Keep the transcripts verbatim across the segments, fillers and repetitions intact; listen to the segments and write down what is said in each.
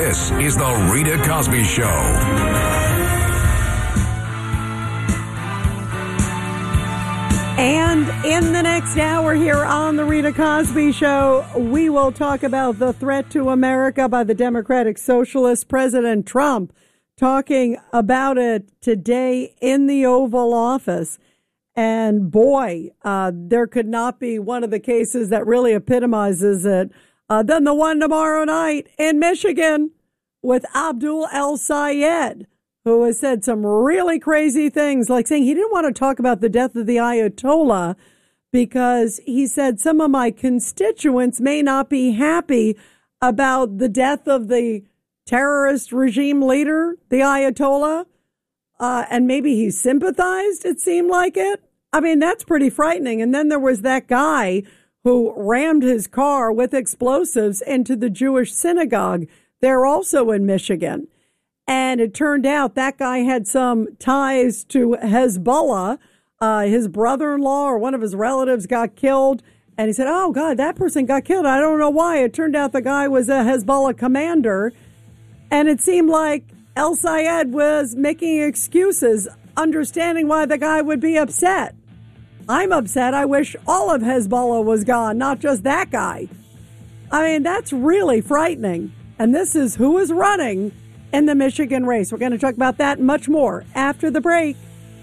This is The Rita Cosby Show. And in the next hour here on The Rita Cosby Show, we will talk about the threat to America by the Democratic Socialist. President Trump talking about it today in the Oval Office. And boy, uh, there could not be one of the cases that really epitomizes it uh, than the one tomorrow night in Michigan with Abdul El-Sayed, who has said some really crazy things, like saying he didn't want to talk about the death of the Ayatollah because he said some of my constituents may not be happy about the death of the terrorist regime leader, the Ayatollah, uh, and maybe he sympathized, it seemed like it. I mean, that's pretty frightening. And then there was that guy who rammed his car with explosives into the Jewish synagogue. They're also in Michigan. And it turned out that guy had some ties to Hezbollah. Uh, his brother-in-law or one of his relatives got killed. And he said, oh, God, that person got killed. I don't know why. It turned out the guy was a Hezbollah commander. And it seemed like El-Sayed was making excuses, understanding why the guy would be upset. I'm upset. I wish all of Hezbollah was gone, not just that guy. I mean, that's really frightening. And this is who is running in the Michigan race. We're going to talk about that and much more after the break.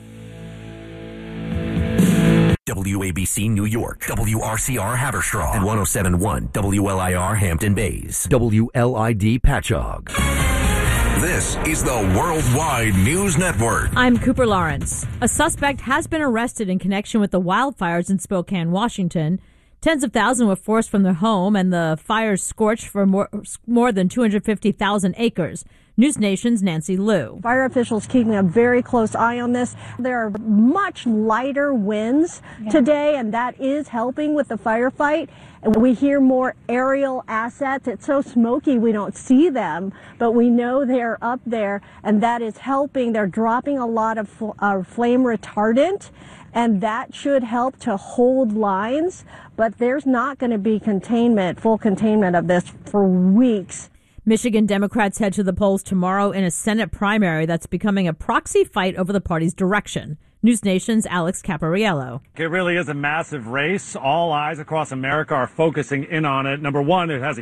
W A B C New York, W R C R Haverstraw, and one oh seven point one W L I R Hampton Bays, W L I D Patchogue. This is the Worldwide News Network. I'm Cooper Lawrence. A suspect has been arrested in connection with the wildfires in Spokane, Washington. Tens of thousands were forced from their home, and the fires scorched for more, more than two hundred fifty thousand acres. News Nation's Nancy Liu. Fire officials keeping a very close eye on this. There are much lighter winds yeah. today, and that is helping with the firefight. And we hear more aerial assets. It's so smoky we don't see them, but we know they're up there, and that is helping. They're dropping a lot of fl- uh, flame retardant, and that should help to hold lines. But there's not going to be containment, full containment of this for weeks. Michigan Democrats head to the polls tomorrow in a Senate primary that's becoming a proxy fight over the party's direction. News Nation's Alex Capariello. It really is a massive race. All eyes across America are focusing in on it. Number one, it has a